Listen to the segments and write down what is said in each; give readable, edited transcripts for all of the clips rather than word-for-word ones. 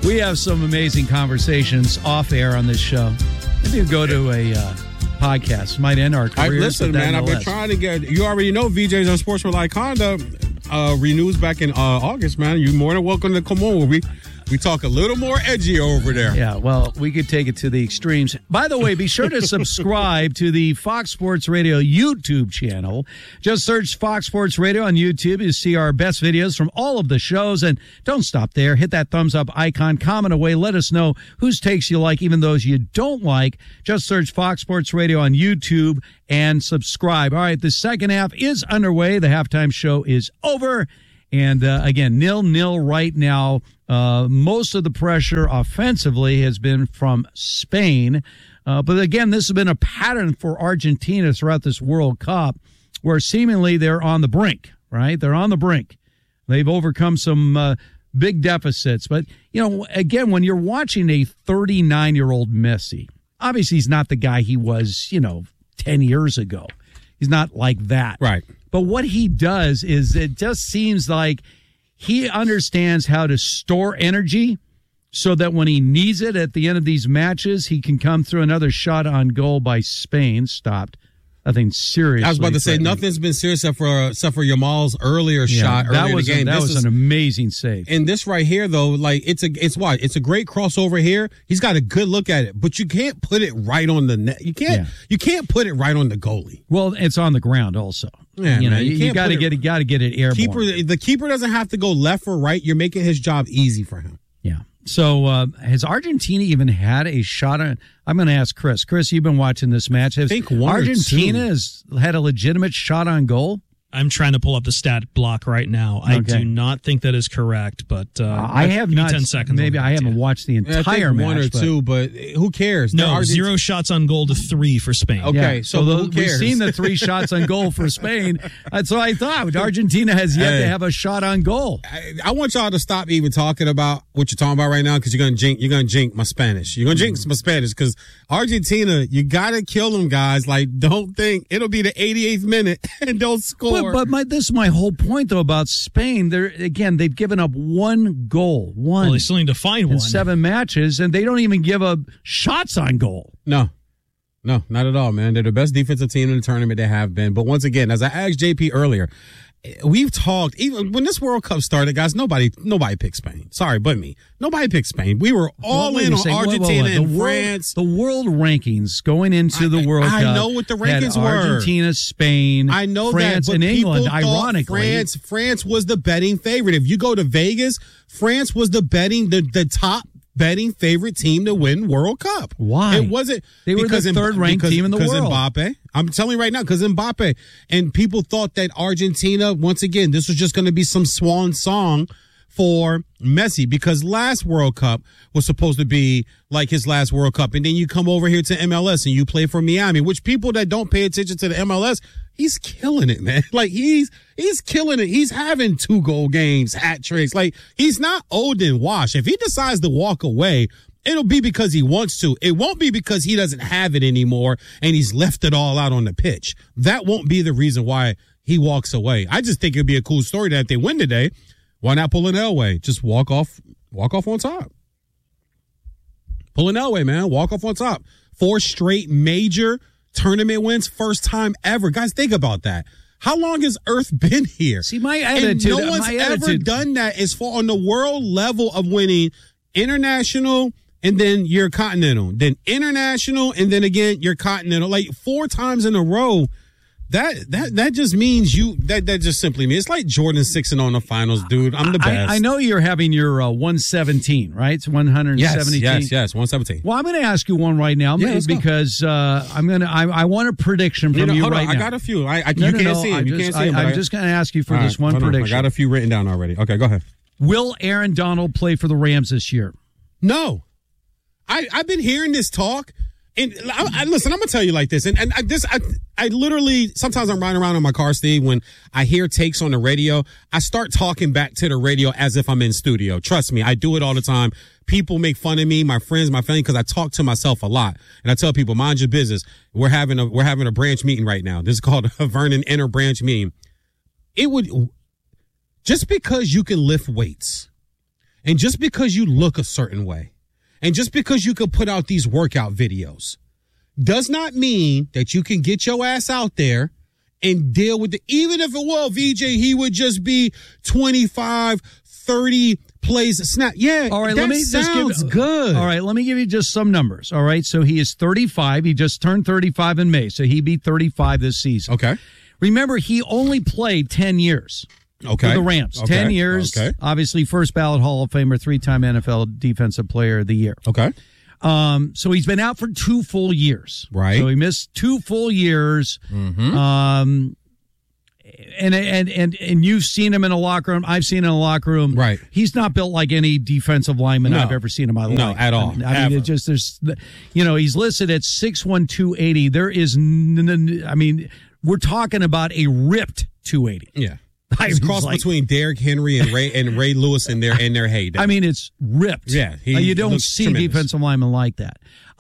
We have some amazing conversations off air on this show. Maybe you go to a podcast. Might end our careers. Listen, man, I've been trying to get. You already know VJ's on Sportsmanlike Conduct renews back in August, man. You're more than welcome to come on. We talk a little more edgy over there. Yeah, well, we could take it to the extremes. By the way, be sure to subscribe to the Fox Sports Radio YouTube channel. Just search Fox Sports Radio on YouTube to see our best videos from all of the shows. And don't stop there. Hit that thumbs up icon. Comment away. Let us know whose takes you like, even those you don't like. Just search Fox Sports Radio on YouTube and subscribe. All right, the second half is underway. The halftime show is over. And again, 0-0 right now. Most of the pressure offensively has been from Spain. But again, this has been a pattern for Argentina throughout this World Cup where seemingly they're on the brink, right? They're on the brink. They've overcome some big deficits. But, you know, again, when you're watching a 39-year-old Messi, obviously he's not the guy he was, 10 years ago. He's not like that. Right. But what he does is it just seems like he understands how to store energy so that when he needs it at the end of these matches, he can come through. Another shot on goal by Spain. Stopped. Nothing serious. I was about to say, nothing's been serious except for Yamal's earlier shot earlier in the game. That was an amazing save. And this right here, though, like it's a great crossover here. He's got a good look at it, but you can't put it right on the net. You can't put it right on the goalie. Well, it's on the ground also. Yeah, you got to get it airborne. The keeper doesn't have to go left or right. You're making his job easy for him. Yeah. So has Argentina even had a shot on? I'm going to ask Chris. Chris, you've been watching this match. I think Argentina has had a legitimate shot on goal? I'm trying to pull up the stat block right now. I do not think that is correct, but I have give not. Me 10 seconds. Maybe I haven't watched the entire match. One or two, but who cares? No, 0 shots on goal to 3 for Spain. Okay, yeah, so who cares? We've seen the 3 shots on goal for Spain. That's what I thought. Argentina has yet to have a shot on goal. I want y'all to stop even talking about what you're talking about right now because you're gonna jinx my Spanish. You're gonna jinx my Spanish because Argentina, you gotta kill them guys. Like, don't think it'll be the 88th minute and don't score. But this is my whole point, though, about Spain. They've given up 1 goal. One. Well, they still need to find one. In 7 matches, and they don't even give up shots on goal. No, not at all, man. They're the best defensive team in the tournament they have been. But once again, as I asked JP earlier, we've talked, even when this World Cup started, guys, nobody picked Spain. Sorry, but me. Nobody picked Spain. We were all in on Argentina and France. The world rankings going into the World Cup. I know what the rankings were. Argentina, Spain, I know France, that, and England, ironically. France was the betting favorite. If you go to Vegas, France was the top betting favorite team to win World Cup. Why? It wasn't. They were the third-ranked team in the world. Because Mbappe. I'm telling you right now, because Mbappe. And people thought that Argentina, once again, this was just going to be some swan song for Messi because last World Cup was supposed to be like his last World Cup. And then you come over here to MLS and you play for Miami, which people that don't pay attention to the MLS, he's killing it, man. Like he's killing it. He's having 2-goal games, hat tricks. Like he's not old and washed. If he decides to walk away, it'll be because he wants to. It won't be because he doesn't have it anymore and he's left it all out on the pitch. That won't be the reason why he walks away. I just think it'd be a cool story that if they win today, why not pull an Elway? Just walk off on top. Pull an Elway, man. Walk off on top. 4 straight major tournament wins, first time ever. Guys, think about that. How long has Earth been here? See, my attitude. And no one's ever done that as far on the world level of winning international and then your continental, then international and then again your continental. Like 4 times in a row. That just means that just simply means it's like Jordan 6-0 on the finals, dude. I'm the best. I know you're having your 117, right? It's 117. Yes, 117. Well, I'm going to ask you one right now because I want a prediction from you right now. I got a few. You can't see them. I'm just going to ask you for this one prediction. I got a few written down already. Okay, go ahead. Will Aaron Donald play for the Rams this year? No. I've been hearing this talk. And listen, I'm gonna tell you like this, and I literally sometimes I'm riding around in my car, Steve. When I hear takes on the radio, I start talking back to the radio as if I'm in studio. Trust me, I do it all the time. People make fun of me, my friends, my family, because I talk to myself a lot, and I tell people, mind your business. We're having a branch meeting right now. This is called a Vernon Inter Branch meeting. It would just because you can lift weights. And just because you look a certain way, and just because you could put out these workout videos, does not mean that you can get your ass out there and deal with it. Even if it were VJ, he would just be 25, 30 plays a snap. Yeah, all right, that sounds good. All right, let me give you just some numbers. All right, so he is 35. He just turned 35 in May, so he'd be 35 this season. Okay. Remember, he only played 10 years. Okay. For the Rams. Okay. 10 years. Okay. Obviously, first ballot Hall of Famer, 3-time NFL Defensive Player of the Year. Okay. So he's been out for 2 full years. Right. So he missed 2 full years. Mm-hmm. And you've seen him in a locker room. I've seen him in a locker room. Right. He's not built like any defensive lineman I've ever seen in my life. No, at all. I mean, it just, he's listed at 6'1", 280. There is, we're talking about a ripped 280. Yeah. It's a cross between Derrick Henry and Ray Lewis in their heyday. I mean, it's ripped. Yeah, you don't see tremendous. defensive linemen like that.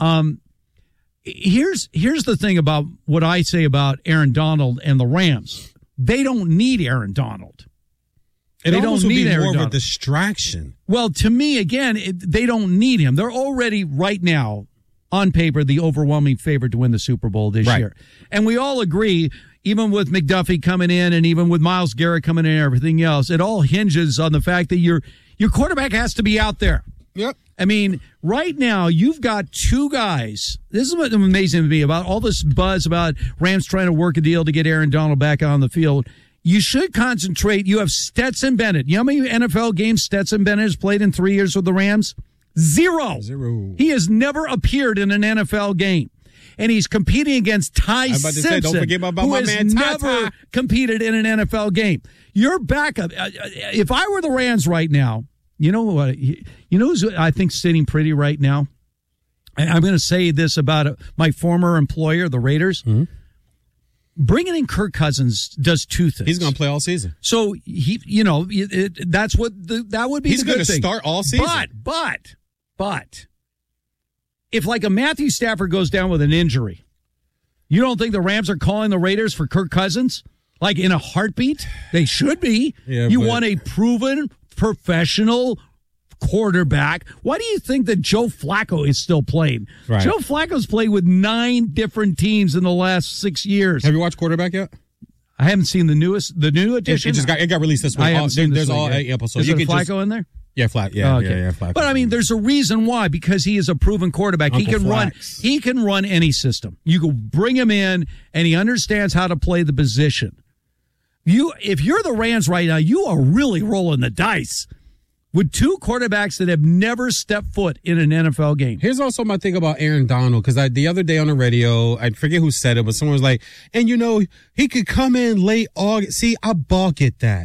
Here's the thing about what I say about Aaron Donald and the Rams. They don't need Aaron Donald. They don't need Aaron more Donald. of a distraction. Well, to me, again, they don't need him. They're already right now on paper the overwhelming favorite to win the Super Bowl this year, and we all agree. Even with McDuffie coming in and even with Myles Garrett coming in and everything else, it all hinges on the fact that your quarterback has to be out there. Yep. I mean, right now, you've got 2 guys. This is what's amazing to me about all this buzz about Rams trying to work a deal to get Aaron Donald back on the field. You should concentrate. You have Stetson Bennett. You know how many NFL games Stetson Bennett has played in 3 years with the Rams? 0. He has never appeared in an NFL game. And he's competing against Ty Simpson, don't forget about who my has man, never competed in an NFL game. Your backup, if I were the Rams right now, you know what? You know who's I think sitting pretty right now? And I'm going to say this about my former employer, the Raiders. Mm-hmm. Bringing in Kirk Cousins does 2 things. He's going to play all season. So that's what that would be. He's going to start all season. But. If like a Matthew Stafford goes down with an injury, you don't think the Rams are calling the Raiders for Kirk Cousins? Like in a heartbeat? They should be. Yeah, you want a proven professional quarterback. Why do you think that Joe Flacco is still playing? Right. Joe Flacco's played with 9 different teams in the last 6 years. Have you watched Quarterback yet? I haven't seen the new edition. It got released this week. I haven't seen this there's week all yet. 8 episodes. Is there Flacco in there? Yeah, Flacco. But I mean, there's a reason why, because he is a proven quarterback. He can run any system. You can bring him in, and he understands how to play the position. If you're the Rams right now, you are really rolling the dice with 2 quarterbacks that have never stepped foot in an NFL game. Here's also my thing about Aaron Donald, because the other day on the radio, I forget who said it, but someone was like, and he could come in late August. See, I balk at that.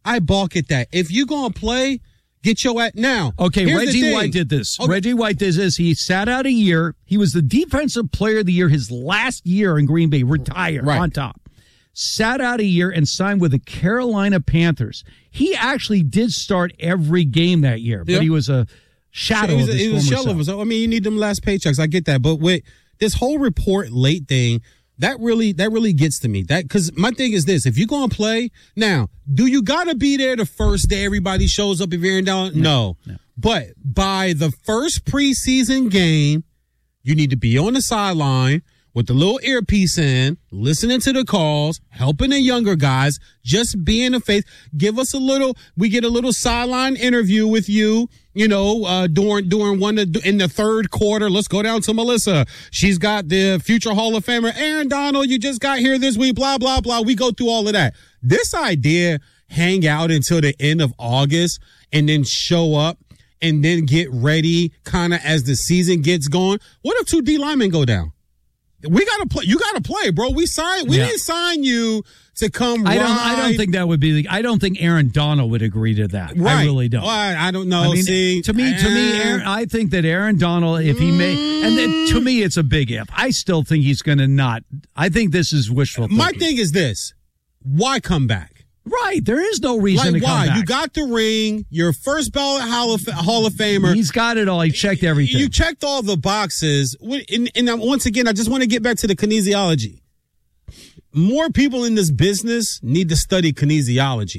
If you're going to play, get your ass now. Okay, Reggie White did this. Okay. Reggie White did this. He sat out a year. He was the defensive player of the year his last year in Green Bay, retired on top. Sat out a year and signed with the Carolina Panthers. He actually did start every game that year, but he was a shadow of his former self. I mean, you need them last paychecks. I get that. But with this whole report late thing, that really gets to me. Because my thing is this: if you're going to play now, do you got to be there the first day everybody shows up if you're in down? No. But by the first preseason game, you need to be on the sideline with the little earpiece in, listening to the calls, helping the younger guys, just being a face. Give us we get a little sideline interview with you, during one in the third quarter. Let's go down to Melissa. She's got the future Hall of Famer, Aaron Donald. You just got here this week, blah, blah, blah. We go through all of that. This idea, hang out until the end of August and then show up and then get ready kind of as the season gets going. What if 2 D linemen go down? We gotta play. You gotta play, bro. We didn't sign you to come. I don't think that would be. I don't think Aaron Donald would agree to that. Right. I really don't. Well, I don't know. To me, I think that Aaron Donald, if he may, and then, to me, it's a big if. I still think he's going to not. I think this is wishful thinking. My thing is this: why come back? Right. There is no reason to come back. You got the ring. You're first ballot Hall of Famer. He's got it all. He checked everything. You checked all the boxes. And once again, I just want to get back to the kinesiology. More people in this business need to study kinesiology.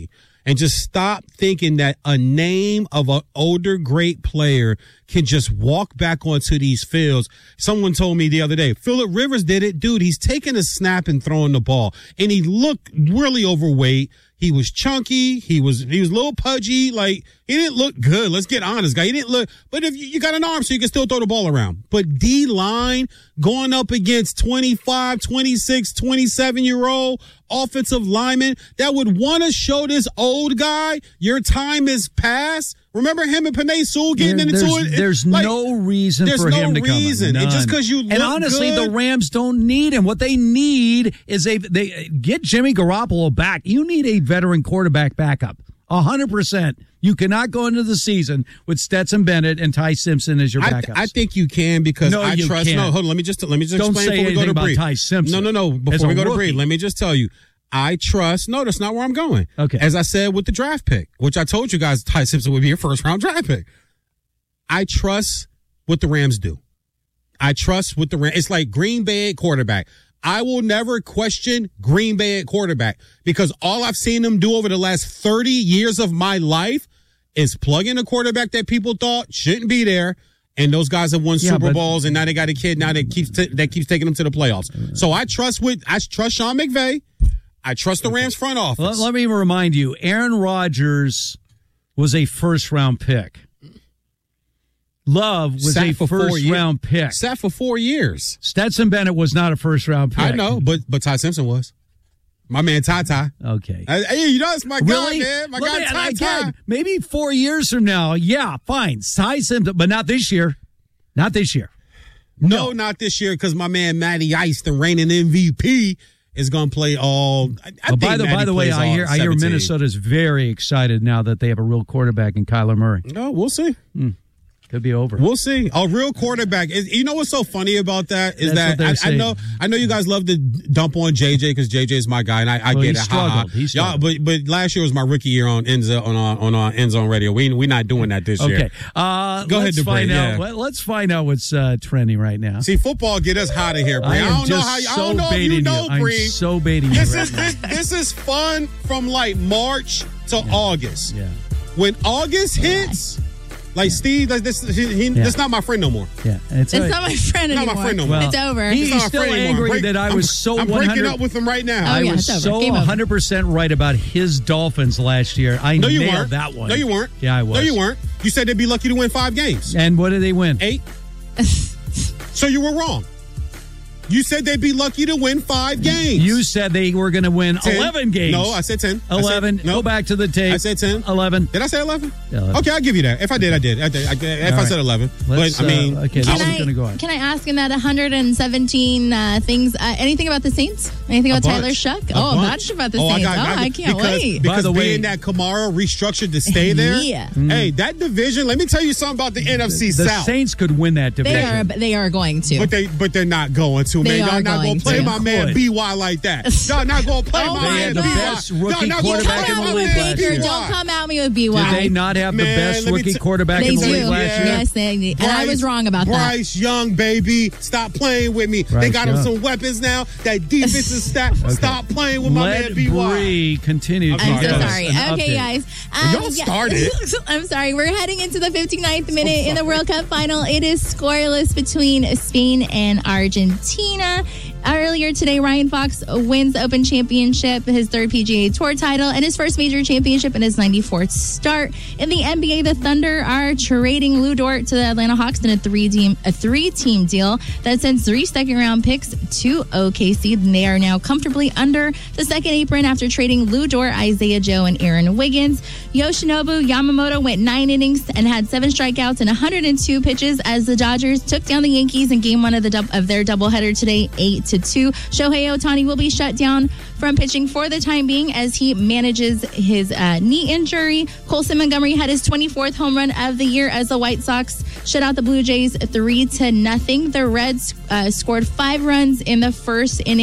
and just stop thinking that a name of an older great player can just walk back onto these fields. Someone told me the other day, Phillip Rivers did it. Dude, he's taking a snap and throwing the ball, and he looked really overweight. He was chunky. He was a little pudgy. Like, he didn't look good. Let's get honest, guy. He didn't look, but if you got an arm, so you can still throw the ball around. But D-line going up against 25, 26, 27-year-old offensive linemen that would want to show this old guy, your time is past. Remember him and Penei Sewell getting into it? There's no reason for him to come in. It's just because you look And honestly, good. the Rams don't need him. What they need is they get Jimmy Garoppolo back. You need a veteran quarterback backup. 100%. You cannot go into the season with Stetson Bennett and Ty Simpson as your backups. I think you can because No, you trust. can't. No, hold on. Let me just Don't explain say before we go anything to about Bree. Ty Simpson. No. As Before a we go to rookie. Bree, let me just tell you. I trust. No, that's not where I'm going. Okay. As I said with the draft pick, which I told you guys, Ty Simpson would be your first round draft pick. I trust what the Rams do. I trust what the Rams. It's like Green Bay at quarterback. I will never question Green Bay at quarterback because all I've seen them do over the last 30 years of my life is plug in a quarterback that people thought shouldn't be there. And those guys have won Super Bowls, and now they got a kid now that keeps taking them to the playoffs. So I trust Sean McVay. I trust the Rams front office. Let me remind you, Aaron Rodgers was a first-round pick. Love was a first-round pick. Sat for 4 years. Stetson Bennett was not a first-round pick. I know, but Ty Simpson was. My man Ty. Okay. Hey, you know it's my Really? guy, man. My guy Ty. Maybe 4 years from now, yeah, fine. Ty Simpson, but not this year. Not this year. No, not this year, because my man Matty Ice, the reigning MVP, is going to play all. By the way, I hear Minnesota's very excited now that they have a real quarterback in Kyler Murray. No, we'll see. Could be over. We'll see. A real quarterback. You know what's so funny about that is That's that I know you guys love to dump on JJ because JJ is my guy, and I get he it. struggled. He struggled. Yeah, but last year was my rookie year on End Zone Radio. We're not doing that this year. Okay. Go ahead, find out. Yeah. Let's find out what's trending right now. See, football get us hot of here, Bree. I don't know if you know, Bree. I'm so baiting you. This is fun from like March to August. Yeah. When August hits. Like Steve, that's not my friend no more. Yeah, it's not my friend anymore. Not my friend no more. It's over. He's still angry that I was so. I'm breaking up with him right now. I was so 100% right about his Dolphins last year. I nailed that one. No, you weren't. Yeah, I was. No, you weren't. You said they'd be lucky to win 5 games. And what did they win? 8. So you were wrong. You said they'd be lucky to win 5 games. You said they were going to win 10. 11 games. No, I said 10. 11. Go back to the tape. I said 10. 11. Did I say 11? Yeah, 11. Okay, I'll give you that. If I did, I did. If I said 11. Let's, but, I mean, okay, can I was going to go on. Can I ask in that 117 things, anything about the Saints? Anything about Tyler Shuck? A bunch about the Saints. I can't wait. Because by the way, being that Kamara restructured to stay there. Yeah. Hey, that division, let me tell you something about the NFC South. The Saints could win that division. They are going to. But they're not going to, man. Y'all not going to play my man B.Y. like that. Y'all not going to play my man the B.Y. best rookie quarterback in the league last year. Don't come at me with B.Y. Did they not have the best rookie quarterback in the league last year? Yes, they did. And I was wrong about that. Bryce Young, baby. Stop playing with me. They got him some weapons now. That defense is stacked. Okay. Stop playing with my man B.Y. Let Bree continue. I'm so sorry. Okay, guys. Y'all started. I'm sorry. We're heading into the 59th minute in the World Cup final. It is scoreless between Spain and Argentina. Earlier today, Ryan Fox wins the Open Championship, his 3rd PGA Tour title, and his first major championship in his 94th start. In the NBA, the Thunder are trading Lou Dort to the Atlanta Hawks in a three-team deal that sends 3 second-round picks to OKC. And they are now comfortably under the second apron after trading Lou Dort, Isaiah Joe, and Aaron Wiggins. Yoshinobu Yamamoto went 9 innings and had 7 strikeouts and 102 pitches as the Dodgers took down the Yankees in Game 1 of their doubleheader today, 8-2. Shohei Ohtani will be shut down from pitching for the time being as he manages his knee injury. Colson Montgomery had his 24th home run of the year as the White Sox shut out the Blue Jays 3-0. The Reds scored 5 runs in the first inning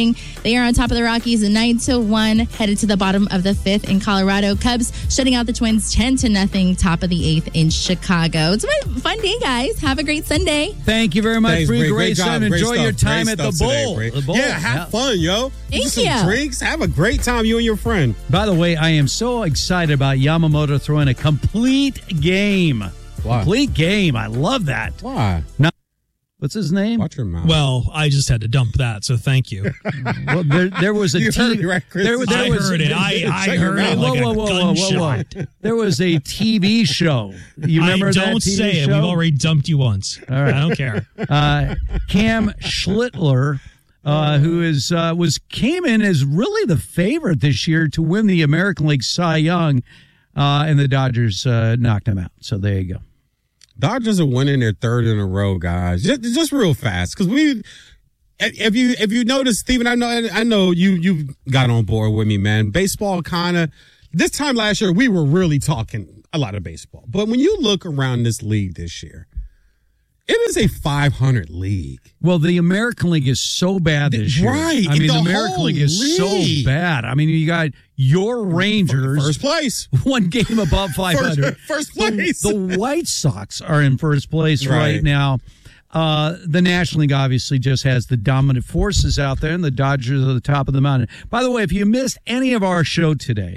They are on top of the Rockies 9-1, headed to the bottom of the 5th in Colorado. Cubs shutting out the Twins 10-0, top of the 8th in Chicago. It's a fun day, guys. Have a great Sunday. Thank you very much, Thanks, Bree. great Grayson. job. Enjoy your time at the bowl. Today, The bowl. Yeah, have fun, yo. Thank Some you. drinks. Have a great time, you and your friend. By the way, I am so excited about Yamamoto throwing a complete game. Why? Complete game. I love that. Why? What's his name? Watch your mouth. Well, I just had to dump that, so thank you. Well, there was a You heard TV. me, right, Chris? there I was, heard it. I heard it like a gunshot. There was a TV show. You remember that Don't TV say it. show? We've already dumped you once. All right. I don't care. Cam Schlittler, who came in as really the favorite this year to win the American League Cy Young, and the Dodgers knocked him out. So there you go. Dodgers are winning their third in a row, guys. Just real fast, because if you notice, Steven, I know you got on board with me, man. Baseball this time last year we were really talking a lot of baseball, but when you look around this league this year, it is a 500 league. Well, the American League is so bad this year. Right. I mean, the The American whole League is league. so bad. I mean, you got your Rangers. First place. One game above 500. First place. The White Sox are in first place right now. The National League obviously just has the dominant forces out there, and the Dodgers are the top of the mountain. By the way, if you missed any of our show today,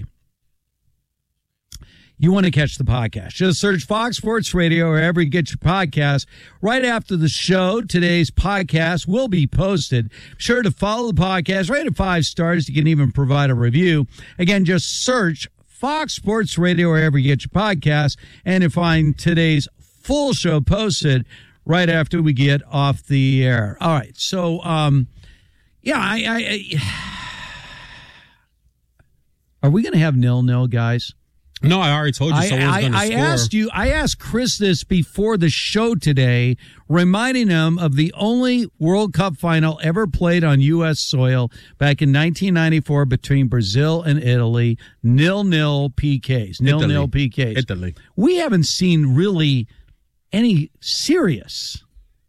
you want to catch the podcast, just search Fox Sports Radio wherever you get your podcast. Right after the show, today's podcast will be posted. Be sure to follow the podcast, rate it 5 stars. You can even provide a review. Again, just search Fox Sports Radio wherever you get your podcast, and you'll find today's full show posted right after we get off the air. All right, so are we going to have 0-0, guys? No, I already told you someone's going to score. I asked Chris this before the show today, reminding him of the only World Cup final ever played on U.S. soil back in 1994 between Brazil and Italy, 0-0 PKs. 0-0 PKs. Italy. We haven't seen really any serious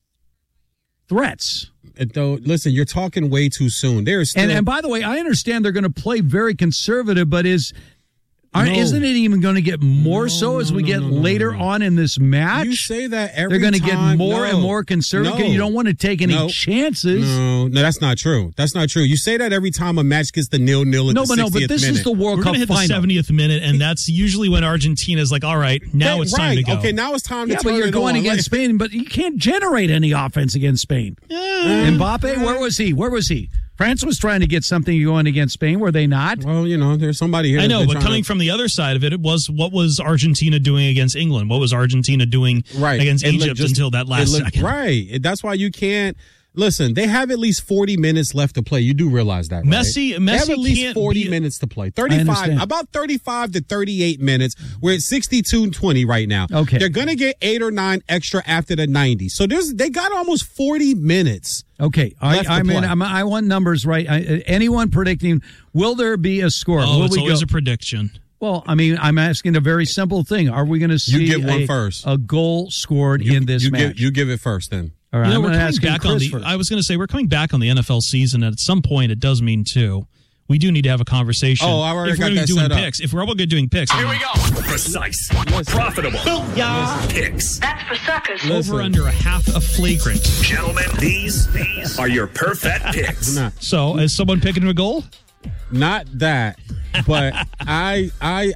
threats. Though, listen, you're talking way too soon. There's still, And by the way, I understand they're going to play very conservative, but isn't it even going to get more as we get later on in this match? You say that every they're going to time. get more and more conservative. You don't want to take any chances. No, that's not true. That's not true. You say that every time a match gets the 0-0 at the 60th minute. But this is the World Cup final. We're going to hit final. the 70th minute, and that's usually when Argentina's like, all right, now it's time to go. Okay, now it's time to turn but you're it going on. against Spain, but you can't generate any offense against Spain. Mbappe, where was he? France was trying to get something going against Spain, were they not? Well, there's somebody here. I know, but coming from the other side of it, what was Argentina doing against England? What was Argentina doing against Egypt until that last second? Right. That's why you can't. Listen, they have at least 40 minutes left to play. You do realize that, right? Messi they have at least can't 40 minutes to play. 35, about 35 to 38 minutes. We're at 62-20 right now. Okay. They're going to get 8 or 9 extra after the 90. So they got almost 40 minutes. Okay, I want numbers right. Anyone predicting, will there be a score? Oh, it's always a prediction. Well, I mean, I'm asking a very simple thing. Are we going to see you get one first. A goal scored in this match? You give it first then. All right, we're coming back on I was going to say, we're coming back on the NFL season, and at some point it does mean two. We do need to have a conversation. Oh, I already got that set up. If we're all going to be doing picks. Here we go. Precise. Profitable. Picks. That's for suckers. Over under a half a flagrant. Gentlemen, these are your perfect picks. So, is someone picking a goal? Not that, but I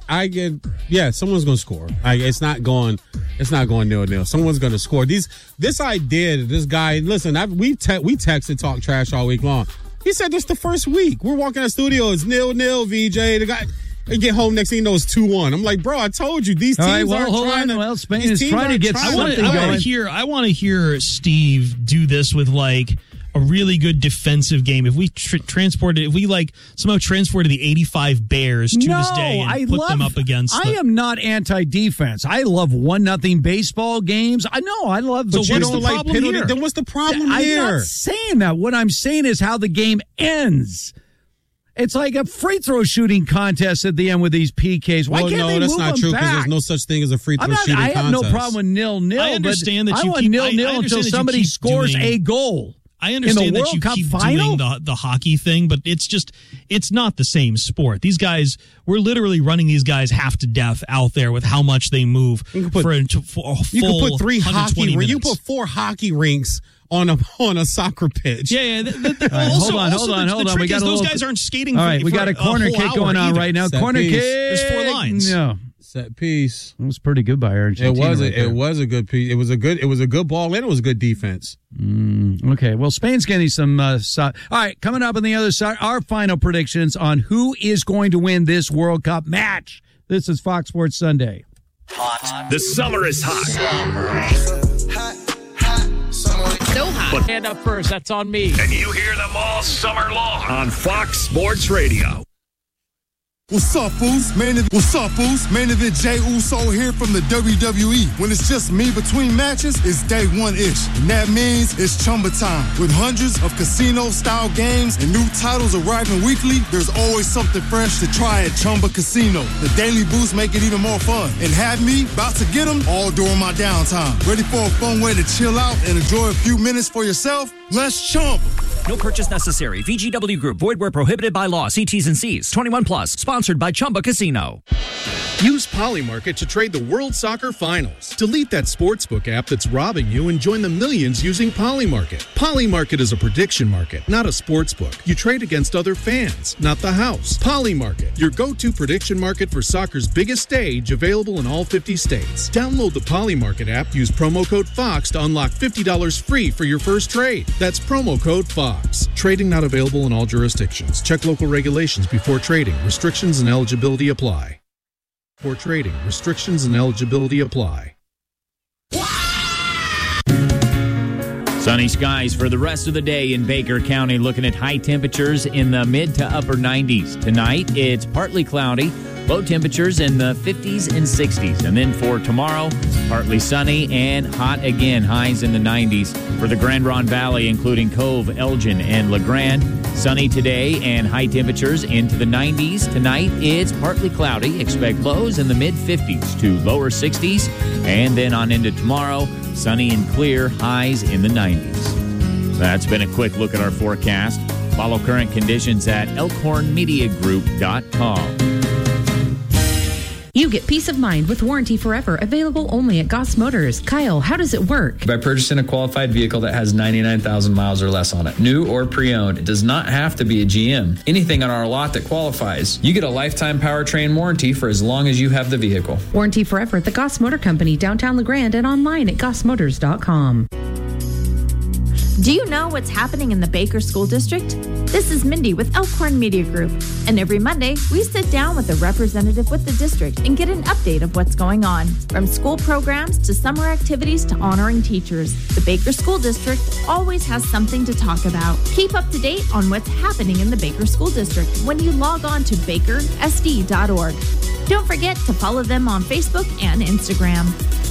get someone's gonna score. It's not going 0-0. Someone's gonna score. This idea that this guy, listen, we texted talk trash all week long. He said this the first week. We're walking in the studio, it's 0-0, VJ. The guy and get home, next thing you know, it's 2-1. I'm like, bro, I told you these teams aren't trying to. Well, Spain is trying to get something going. I want to hear Steve do this with like a really good defensive game. If we somehow transported the 85 Bears to this day and put them up against. I am not anti-defense. I love 1-0 baseball games. I know. I love. But you don't like penalty. Then what's the problem here? I'm not saying that. What I'm saying is how the game ends. It's like a free throw shooting contest at the end with these PKs. Why can't they move them back? No, that's not true because there's no such thing as a free throw shooting contest. I have no problem with 0-0. I understand that I want 0-0 until somebody scores a goal. I understand in the that World you Cup keep final? doing the hockey thing, but it's not the same sport. These guys, we're literally running these guys half to death out there with how much they move for a full you can put 3 hockey. minutes. You put 4 hockey rinks on a soccer pitch. Yeah. Hold on. We got those guys aren't skating. All right, we got a corner kick going on right now. Corner kick. There's 4 lines. No. Set piece. It was pretty good by Argentina. It was a good piece. It was a good ball, and it was good defense. Okay, well, Spain's getting some. All right, coming up on the other side, our final predictions on who is going to win this World Cup match. This is Fox Sports Sunday. Hot. The summer is hot. So hot. But hand up first. That's on me. And you hear them all summer long on Fox Sports Radio. What's up, Foos? Man event Jey Uso here from the WWE. When it's just me between matches, it's day one-ish. And that means it's Chumba time. With hundreds of casino-style games and new titles arriving weekly, there's always something fresh to try at Chumba Casino. The daily boosts make it even more fun. And have me about to get them all during my downtime. Ready for a fun way to chill out and enjoy a few minutes for yourself? Let's Chumba. No purchase necessary. VGW Group. Void where prohibited by law. See T's and C's. 21 plus. Sponsored by Chumba Casino. Use Polymarket to trade the World Soccer Finals. Delete that sportsbook app that's robbing you and join the millions using Polymarket. Polymarket is a prediction market, not a sportsbook. You trade against other fans, not the house. Polymarket, your go-to prediction market for soccer's biggest stage, available in all 50 states. Download the Polymarket app. Use promo code FOX to unlock $50 free for your first trade. That's promo code FOX. Trading not available in all jurisdictions. Check local regulations before trading. Restrictions and eligibility apply. For trading, restrictions and eligibility apply. Sunny skies for the rest of the day in Baker County, looking at high temperatures in the mid to upper 90s. Tonight, it's partly cloudy, low temperatures in the 50s and 60s. And then for tomorrow, partly sunny and hot again, highs in the 90s. For the Grand Ronde Valley, including Cove, Elgin, and LeGrand, sunny today and high temperatures into the 90s. Tonight, it's partly cloudy. Expect lows in the mid-50s to lower 60s. And then on into tomorrow, sunny and clear, highs in the 90s. That's been a quick look at our forecast. Follow current conditions at elkhornmediagroup.com. You get peace of mind with Warranty Forever, available only at Goss Motors. Kyle, how does it work? By purchasing a qualified vehicle that has 99,000 miles or less on it, new or pre-owned. It does not have to be a GM. Anything on our lot that qualifies. You get a lifetime powertrain warranty for as long as you have the vehicle. Warranty Forever at the Goss Motor Company, downtown LeGrand, and online at gossmotors.com. Do you know what's happening in the Baker School District? This is Mindy with Elkhorn Media Group, and every Monday we sit down with a representative with the district and get an update of what's going on. From school programs to summer activities to honoring teachers, the Baker School District always has something to talk about. Keep up to date on what's happening in the Baker School District when you log on to bakersd.org. Don't forget to follow them on Facebook and Instagram.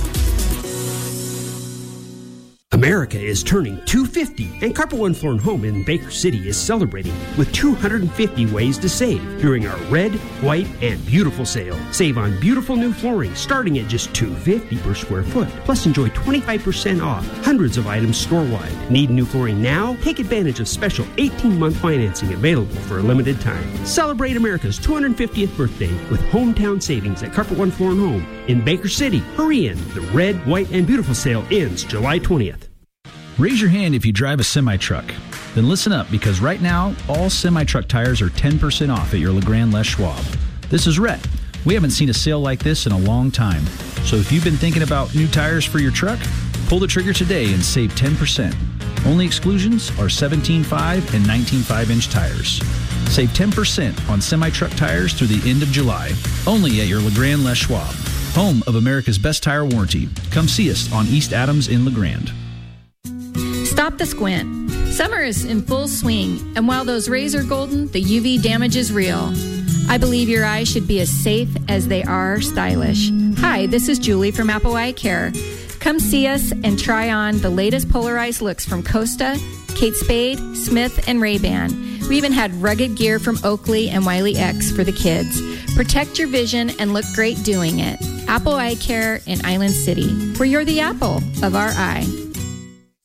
America is turning 250, and Carpet One Floor & Home in Baker City is celebrating with 250 ways to save during our red, white, and beautiful sale. Save on beautiful new flooring starting at just $250 per square foot. Plus, enjoy 25% off hundreds of items store-wide. Need new flooring now? Take advantage of special 18-month financing available for a limited time. Celebrate America's 250th birthday with hometown savings at Carpet One Floor & Home in Baker City. Hurry in. The red, white, and beautiful sale ends July 20th. Raise your hand if you drive a semi-truck. Then listen up, because right now, all semi-truck tires are 10% off at your LeGrand Les Schwab. This is Rhett. We haven't seen a sale like this in a long time. So if you've been thinking about new tires for your truck, pull the trigger today and save 10%. Only exclusions are 17.5 and 19.5-inch tires. Save 10% on semi-truck tires through the end of July. Only at your LeGrand Les Schwab, home of America's best tire warranty. Come see us on East Adams in LeGrand. Stop the squint. Summer is in full swing, and while those rays are golden, the UV damage is real. I believe your eyes should be as safe as they are stylish. Hi, this is Julie from Apple Eye Care. Come see us and try on the latest polarized looks from Costa, Kate Spade, Smith, and Ray-Ban. We even had rugged gear from Oakley and Wiley X for the kids. Protect your vision and look great doing it. Apple Eye Care in Island City, where you're the apple of our eye.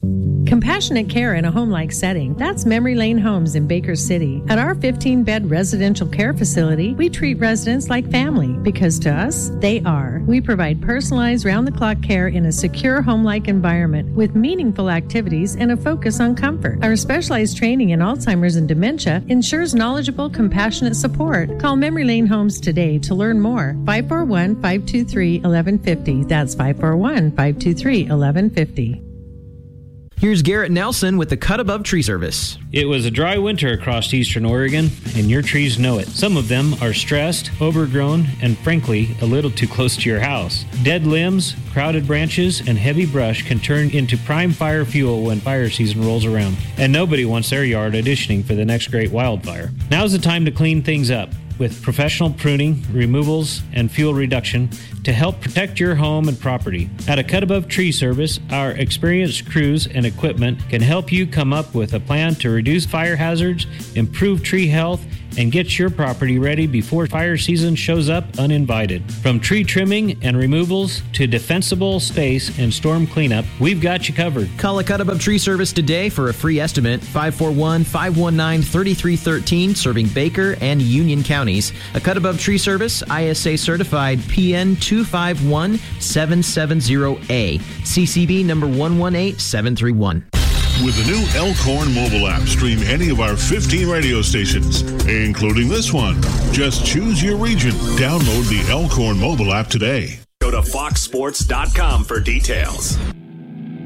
Compassionate care in a home-like setting. That's Memory Lane Homes in Baker City. At our 15-bed residential care facility, we treat residents like family because to us, they are. We provide personalized round-the-clock care in a secure home-like environment with meaningful activities and a focus on comfort. Our specialized training in Alzheimer's and dementia ensures knowledgeable, compassionate support. Call Memory Lane Homes today to learn more. 541-523-1150. That's 541-523-1150. Here's Garrett Nelson with the Cut Above Tree Service. It was a dry winter across eastern Oregon, and your trees know it. Some of them are stressed, overgrown, and frankly, a little too close to your house. Dead limbs, crowded branches, and heavy brush can turn into prime fire fuel when fire season rolls around, and nobody wants their yard auditioning for the next great wildfire. Now's the time to clean things up with professional pruning, removals, and fuel reduction to help protect your home and property. At a Cut Above Tree Service, our experienced crews and equipment can help you come up with a plan to reduce fire hazards, improve tree health, and get your property ready before fire season shows up uninvited. From tree trimming and removals to defensible space and storm cleanup, we've got you covered. Call a Cut Above Tree Service today for a free estimate. 541-519-3313, serving Baker and Union counties. A Cut Above Tree Service, ISA certified PN 251-770A. CCB number 118731. With the new Elkhorn mobile app, stream any of our 15 radio stations, including this one. Just choose your region. Download the Elkhorn mobile app today. Go to foxsports.com for details.